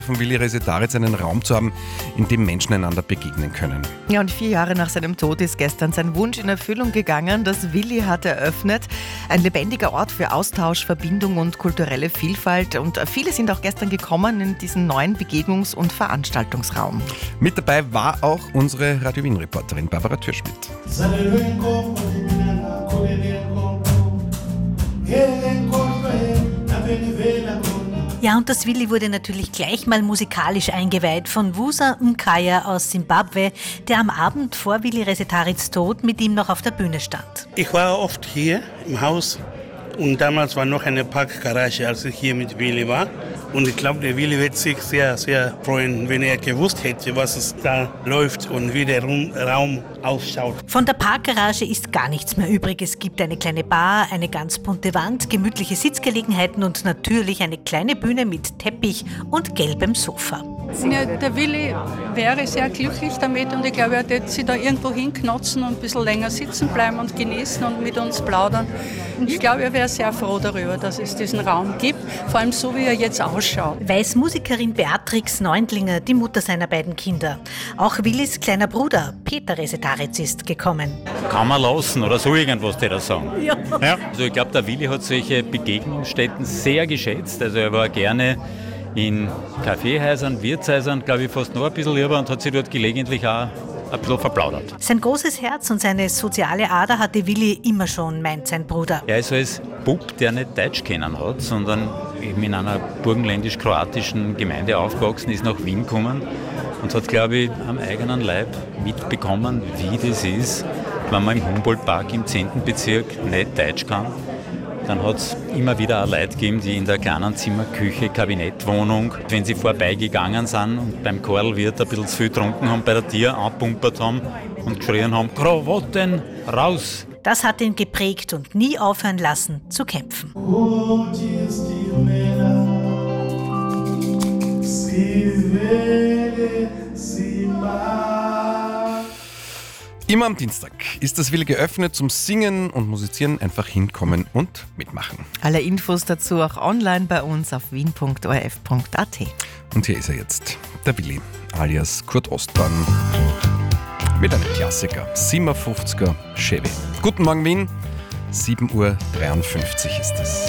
von Willi Resetaritz einen Raum zu haben, in dem Menschen einander begegnen können. Ja, und 4 Jahre nach seinem Tod ist gestern sein Wunsch in Erfüllung gegangen. Das Willi hat eröffnet. Ein lebendiger Ort für Austausch, Verbindung und kulturelle Vielfalt. Und viele sind auch gestern gekommen in diesen neuen Begegnungs- und Veranstaltungsraum. Mit dabei war auch unsere Radio Wien-Reporterin Barbara Türschmidt. Ja, und das Willi wurde natürlich gleich mal musikalisch eingeweiht von Wusa Mkaya aus Simbabwe, der am Abend vor Willi Resetaritz Tod mit ihm noch auf der Bühne stand. Ich war oft hier im Haus und damals war noch eine Parkgarage, als ich hier mit Willi war. Und ich glaube, der Willi wird sich sehr, sehr freuen, wenn er gewusst hätte, was es da läuft und wie der Raum ausschaut. Von der Parkgarage ist gar nichts mehr übrig. Es gibt eine kleine Bar, eine ganz bunte Wand, gemütliche Sitzgelegenheiten und natürlich eine kleine Bühne mit Teppich und gelbem Sofa. Ja, der Willi wäre sehr glücklich damit und ich glaube, er wird sich da irgendwo hinknotzen und ein bisschen länger sitzen bleiben und genießen und mit uns plaudern. Und ich glaube, er wäre sehr froh darüber, dass es diesen Raum gibt, vor allem so, wie er jetzt ausschaut. Weiß Musikerin Beatrix Neundlinger, die Mutter seiner beiden Kinder. Auch Willis kleiner Bruder Peter Resetaritz ist gekommen. Kann man lassen oder so irgendwas, die da sagen. Ja. Also ich glaube, der Willi hat solche Begegnungsstätten sehr geschätzt. Also er war gerne in Kaffeehäusern, Wirtshäusern, glaube ich, fast noch ein bisschen lieber und hat sich dort gelegentlich auch ein bisschen verplaudert. Sein großes Herz und seine soziale Ader hatte Willi immer schon, meint sein Bruder. Er ist als Bub, der nicht Deutsch kennen hat, sondern eben in einer burgenländisch-kroatischen Gemeinde aufgewachsen ist, nach Wien gekommen und hat, glaube ich, am eigenen Leib mitbekommen, wie das ist, wenn man im Humboldt-Park im 10. Bezirk nicht Deutsch kann. Dann hat es immer wieder auch Leute gegeben, die in der kleinen Zimmerküche, Kabinettwohnung, wenn sie vorbeigegangen sind und beim Karlwirt ein bisschen zu viel getrunken haben, bei der Tier angepumpert haben und geschrien haben, Krawatten raus! Das hat ihn geprägt und nie aufhören lassen zu kämpfen. Immer am Dienstag ist das Willi geöffnet zum Singen und Musizieren. Einfach hinkommen und mitmachen. Alle Infos dazu auch online bei uns auf wien.orf.at. Und hier ist er jetzt, der Willi, alias Kurt Ostbahn, mit einem Klassiker, 57er Chevy. Guten Morgen Wien, 7.53 Uhr ist es.